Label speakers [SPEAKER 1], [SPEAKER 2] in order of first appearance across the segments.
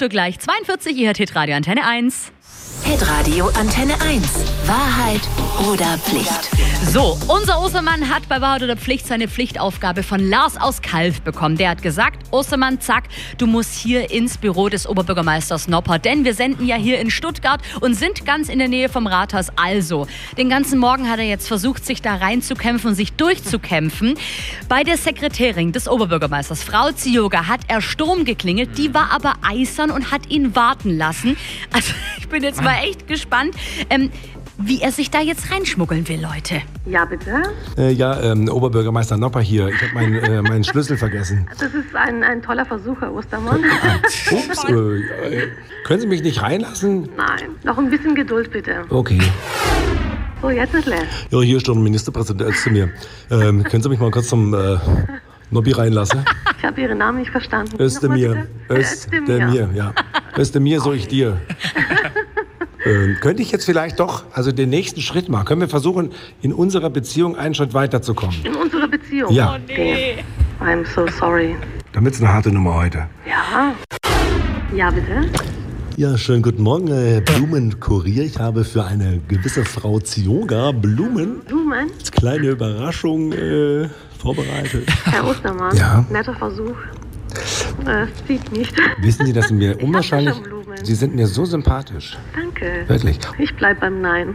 [SPEAKER 1] 8:42 Uhr, ihr hört Hitradio Antenne 1.
[SPEAKER 2] Hitradio Antenne 1. Wahrheit oder Pflicht?
[SPEAKER 1] So, unser Ostermann hat bei Wahrheit oder Pflicht seine Pflichtaufgabe von Lars aus Calw bekommen. Der hat gesagt, Ostermann, zack, du musst hier ins Büro des Oberbürgermeisters Nopper, denn wir senden ja hier in Stuttgart und sind ganz in der Nähe vom Rathaus. Also, den ganzen Morgen hat er jetzt versucht, sich da reinzukämpfen und sich durchzukämpfen. Bei der Sekretärin des Oberbürgermeisters, Frau Zioga, hat er Sturm geklingelt. Die war aber eisern und hat ihn warten lassen. Also, ich bin jetzt mal echt gespannt, wie er sich da jetzt reinschmuggeln will, Leute.
[SPEAKER 3] Ja, bitte?
[SPEAKER 4] Oberbürgermeister Nopper hier. Ich habe meinen Schlüssel vergessen.
[SPEAKER 3] Das ist ein toller Versuch, Herr Ostermann.
[SPEAKER 4] Ups, können Sie mich nicht reinlassen?
[SPEAKER 3] Nein, noch ein bisschen Geduld, bitte.
[SPEAKER 4] Okay.
[SPEAKER 3] So, jetzt ist leer.
[SPEAKER 4] Ja, hier ist doch ein Ministerpräsident Özdemir. Können Sie mich mal kurz zum Nobby reinlassen?
[SPEAKER 3] Ich habe Ihren Namen nicht verstanden.
[SPEAKER 4] Özdemir.
[SPEAKER 3] Özdemir.
[SPEAKER 4] Ja. Özdemir, so ich dir. Könnte ich jetzt vielleicht doch, also den nächsten Schritt machen? Können wir versuchen, in unserer Beziehung einen Schritt weiterzukommen?
[SPEAKER 3] In unserer Beziehung?
[SPEAKER 4] Ja.
[SPEAKER 1] Oh nee.
[SPEAKER 3] I'm so sorry.
[SPEAKER 4] Dann wird's eine harte Nummer heute.
[SPEAKER 3] Ja? Ja, bitte?
[SPEAKER 4] Ja, schönen guten Morgen, Blumenkurier. Ich habe für eine gewisse Frau Zioga Blumen
[SPEAKER 3] Blumen?
[SPEAKER 4] als kleine Überraschung vorbereitet.
[SPEAKER 3] Herr Ostermann?
[SPEAKER 4] Ja?
[SPEAKER 3] Netter Versuch. Es zieht nicht.
[SPEAKER 4] Wissen Sie, dass Sie mir unwahrscheinlich...
[SPEAKER 3] schon Blumen.
[SPEAKER 4] Sie sind mir so sympathisch.
[SPEAKER 3] Danke.
[SPEAKER 4] Wirklich.
[SPEAKER 3] Ich bleib beim Nein.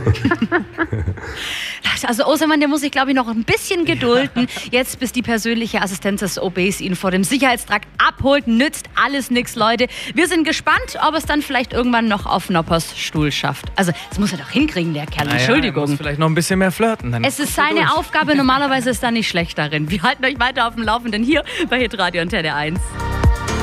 [SPEAKER 1] Also Ostermann, der muss sich, glaube ich, noch ein bisschen gedulden. Jetzt, bis die persönliche Assistenz des OBs ihn vor dem Sicherheitstrakt abholt, nützt alles nix, Leute. Wir sind gespannt, ob es dann vielleicht irgendwann noch auf Noppers Stuhl schafft. Also, das muss er doch hinkriegen, der Kerl. Entschuldigung.
[SPEAKER 5] Er muss vielleicht noch ein bisschen mehr flirten. Dann
[SPEAKER 1] Es ist seine Aufgabe, normalerweise ist er nicht schlecht darin. Wir halten euch weiter auf dem Laufenden hier bei Hitradio Antenne 1.